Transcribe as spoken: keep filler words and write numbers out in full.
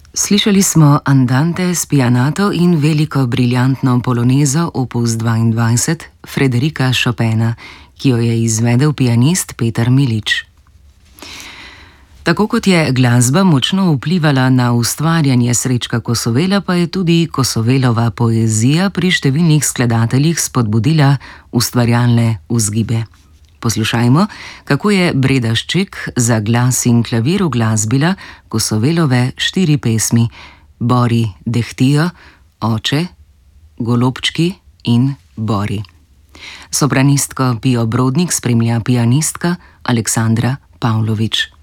Slišali smo Andante spianato in veliko briljantno polonezo opus dvaindvajset Frederika Chopina, ki jo je izvedel pianist Petar Milič. Tako kot je glasba močno vplivala na ustvarjanje Srečka Kosovela, pa je tudi Kosovelova poezija pri številnih skladateljih spodbudila ustvarjalne vzgibe. Poslušajmo, kako je Breda Šček za glas in klavir uglasbila Kosovelove štiri pesmi: Bori dehtijo, Oče, Golobčki in Bori. Sopranistko Pijo Brodnik spremlja pianistka Aleksandra Pavlović.